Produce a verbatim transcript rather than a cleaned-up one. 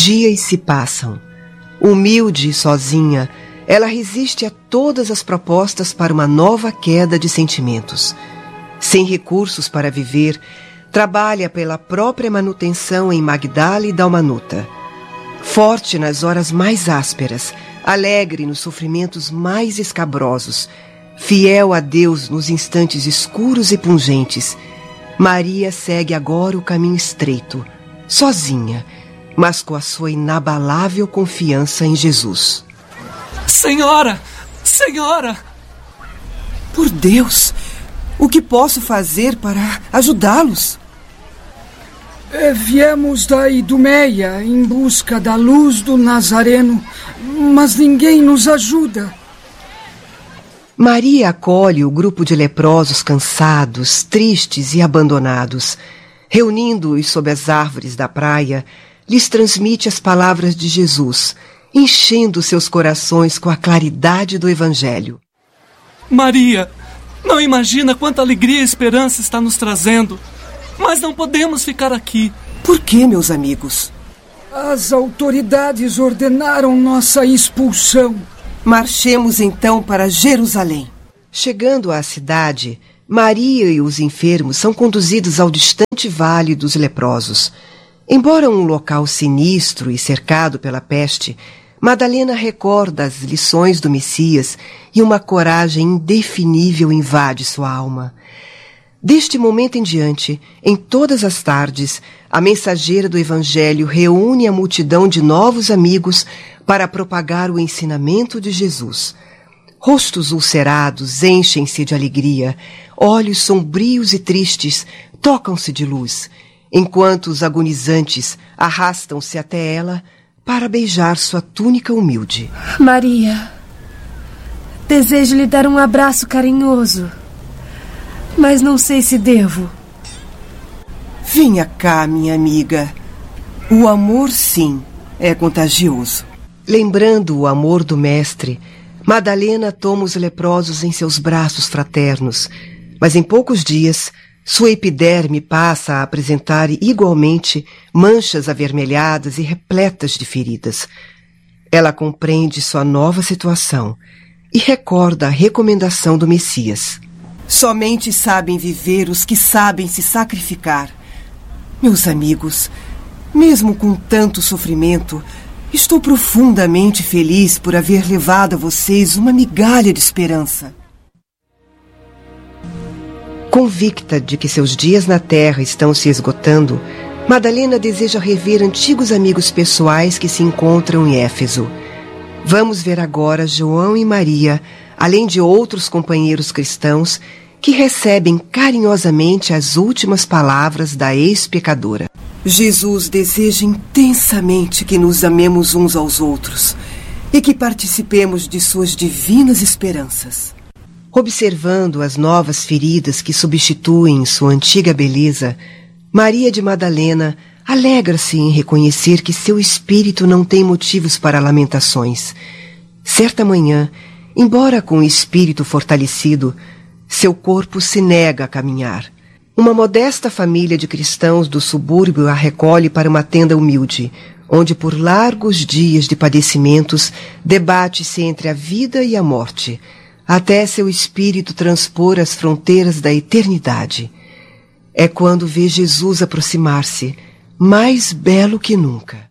Dias se passam. Humilde e sozinha, ela resiste a todas as propostas para uma nova queda de sentimentos. Sem recursos para viver, trabalha pela própria manutenção em Magdala e Dalmanuta. Forte nas horas mais ásperas, alegre nos sofrimentos mais escabrosos, fiel a Deus nos instantes escuros e pungentes, Maria segue agora o caminho estreito, sozinha, mas com a sua inabalável confiança em Jesus. Senhora! Senhora! Por Deus! O que posso fazer para ajudá-los? É, viemos da Idumeia em busca da luz do Nazareno, mas ninguém nos ajuda. Maria acolhe o grupo de leprosos cansados, tristes e abandonados. Reunindo-os sob as árvores da praia, lhes transmite as palavras de Jesus, enchendo seus corações com a claridade do Evangelho. Maria, não imagina quanta alegria e esperança está nos trazendo. Mas não podemos ficar aqui. Por que, meus amigos? As autoridades ordenaram nossa expulsão. Marchemos então para Jerusalém. Chegando à cidade, Maria e os enfermos são conduzidos ao distante vale dos leprosos. Embora um local sinistro e cercado pela peste, Madalena recorda as lições do Messias e uma coragem indefinível invade sua alma. Deste momento em diante, em todas as tardes, a mensageira do Evangelho reúne a multidão de novos amigos para propagar o ensinamento de Jesus. Rostos ulcerados enchem-se de alegria, olhos sombrios e tristes tocam-se de luz, enquanto os agonizantes arrastam-se até ela para beijar sua túnica humilde. Maria, desejo lhe dar um abraço carinhoso, mas não sei se devo. Venha cá, minha amiga. O amor, sim, é contagioso. Lembrando o amor do Mestre, Madalena toma os leprosos em seus braços fraternos, mas em poucos dias sua epiderme passa a apresentar igualmente manchas avermelhadas e repletas de feridas. Ela compreende sua nova situação e recorda a recomendação do Messias. Somente sabem viver os que sabem se sacrificar. Meus amigos, mesmo com tanto sofrimento, estou profundamente feliz por haver levado a vocês uma migalha de esperança. Convicta de que seus dias na Terra estão se esgotando, Madalena deseja rever antigos amigos pessoais que se encontram em Éfeso. Vamos ver agora João e Maria, além de outros companheiros cristãos, que recebem carinhosamente as últimas palavras da ex-pecadora. Jesus deseja intensamente que nos amemos uns aos outros e que participemos de suas divinas esperanças. Observando as novas feridas que substituem sua antiga beleza, Maria de Madalena alegra-se em reconhecer que seu espírito não tem motivos para lamentações. Certa manhã, embora com o espírito fortalecido, seu corpo se nega a caminhar. Uma modesta família de cristãos do subúrbio a recolhe para uma tenda humilde, onde por largos dias de padecimentos debate-se entre a vida e a morte, até seu espírito transpor as fronteiras da eternidade. É quando vê Jesus aproximar-se, mais belo que nunca.